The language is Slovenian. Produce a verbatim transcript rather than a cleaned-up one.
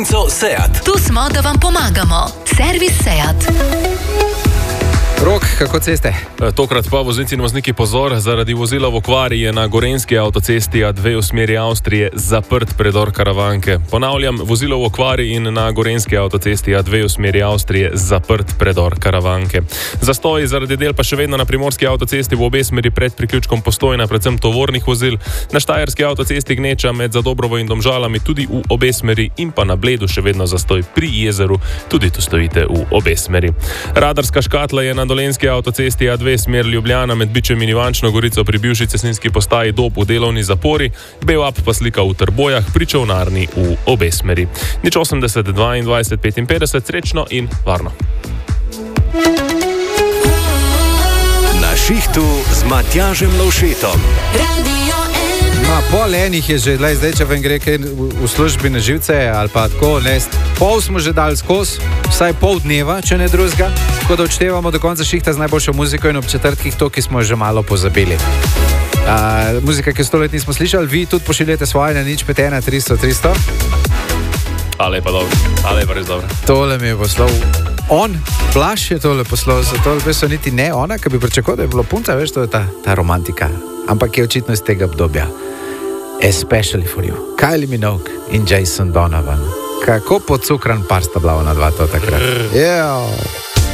Seat. Tu smo, da vam pomagamo. Servis Seat. Rok, kako ceste? Tokrat pa voznici in vozniki pozor, zaradi vozila v okvari je na gorenjski avtocesti A dve v smeri Avstrije zaprt predor Karavanke. Ponavljam, vozilo v okvari in na gorenjski avtocesti A dve v smeri Avstrije zaprt predor Karavanke. Zastoj zaradi del pa še vedno na primorski avtocesti v obe smeri pred priključkom Postojna, predvsem tovornih vozil, na štajerski avtocesti Gneča med Zadobrovo in Domžalami tudi v obe smeri in pa na Bledu še vedno zastoj pri jezeru, tudi tu stojite v obe smeri. Radarska škatla je na dolenjski avtocesti A dve smer Ljubljana med Bičem in Ivančno Gorico pri bivši cestninski postaji Dob v delovni zapori, Bevap pa slika v Trbojah pri čolnarni v obe smeri. Nič osemdeset dvaindvajset petinpetdeset, srečno in varno. Na šihtu z Matjažem Lovšetom. Na pol enih je že, lej, zdaj če vam gre kaj v službi na živce ali pa tako, ne, pol smo že dali skozi, vsaj pol dneva, če ne drugega, tako da odštevamo do konca šihta z najboljšo muziko in ob četrtkih to, ki smo že malo pozabili. Uh, muzika, ki sto let nismo slišali, vi tudi pošiljate svoje na nič pet ena tristo tristo. Ale pa dobro, ale pa res dobro. Tole mi je poslal on, Blaž je tole poslal, zato so niti ne ona, ki bi pričakoval, da je bilo punca, veš, to je ta, ta romantika, ampak je očitno iz tega obdobja. Especially for you. Kylie Minogue in Jason Donovan. Kako pocukran par sta bila ona dva to takrat. Yeah.